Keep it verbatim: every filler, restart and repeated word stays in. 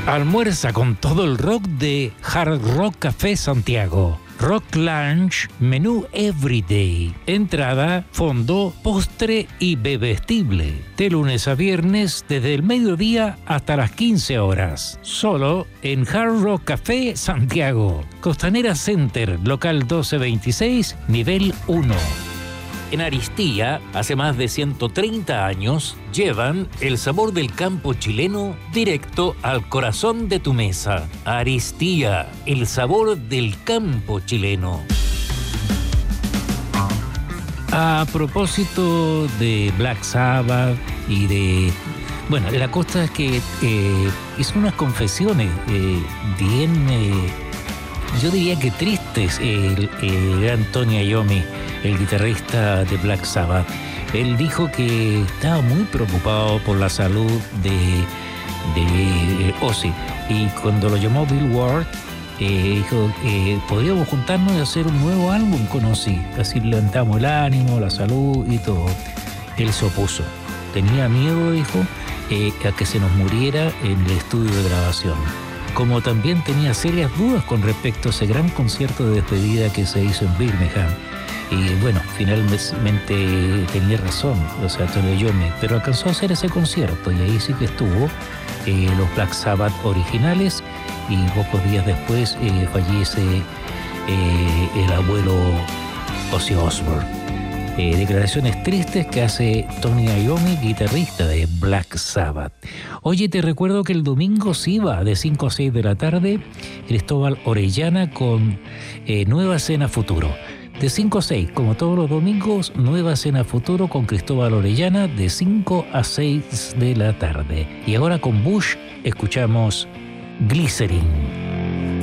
Almuerza con todo el rock de Hard Rock Café Santiago. Rock Lunch, menú Everyday. Entrada, fondo, postre y bebestible. De lunes a viernes, desde el mediodía hasta las quince horas. Solo en Hard Rock Café Santiago. Costanera Center, local doce veintiséis, nivel uno. En Aristía, hace más de ciento treinta años, llevan el sabor del campo chileno directo al corazón de tu mesa. Aristía, el sabor del campo chileno. A propósito de Black Sabbath y de... Bueno, la cosa es que eh, hizo unas confesiones eh, bien... Eh, yo diría que tristes, el, el gran Tony Iommi, el guitarrista de Black Sabbath. Él dijo que estaba muy preocupado por la salud de, de Ozzy. Y cuando lo llamó Bill Ward, eh, dijo, eh, podríamos juntarnos y hacer un nuevo álbum con Ozzy. Así levantamos el ánimo, la salud y todo. Él se opuso. Tenía miedo, dijo, eh, a que se nos muriera en el estudio de grabación. Como también tenía serias dudas con respecto a ese gran concierto de despedida que se hizo en Birmingham. Y bueno, finalmente tenía razón, o sea, Tony Iommi, pero alcanzó a hacer ese concierto y ahí sí que estuvo eh, los Black Sabbath originales, y pocos días después eh, fallece eh, el abuelo Ozzy Osbourne. Eh, declaraciones tristes que hace Tony Iommi, guitarrista de Black Sabbath. Oye, te recuerdo que el domingo sí va de cinco a seis de la tarde Cristóbal Orellana con eh, Nueva Cena Futuro. De cinco a seis, como todos los domingos, Nueva Cena Futuro con Cristóbal Orellana de cinco a seis de la tarde. Y ahora con Bush escuchamos Glycerin.